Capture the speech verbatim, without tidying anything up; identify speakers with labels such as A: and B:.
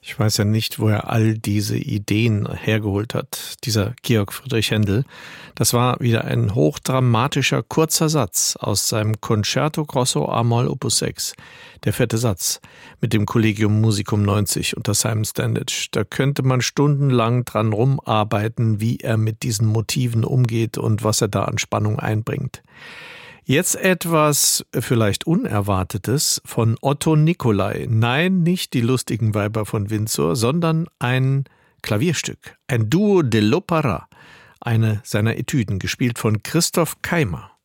A: Ich weiß ja nicht, wo er all diese Ideen hergeholt hat, dieser Georg Friedrich Händel. Das war wieder ein hochdramatischer kurzer Satz aus seinem Concerto Grosso a-Moll Opus sechs, der vierte Satz, mit dem Collegium Musicum neunzig unter Simon Standage. Da könnte man stundenlang dran rumarbeiten, wie er mit diesen Motiven umgeht und was er da an Spannung einbringt. Jetzt etwas vielleicht Unerwartetes von Otto Nicolai. Nein, nicht die lustigen Weiber von Windsor, sondern ein Klavierstück, ein Duo de l'Opéra, eine seiner Etüden, gespielt von Christoph Keimer.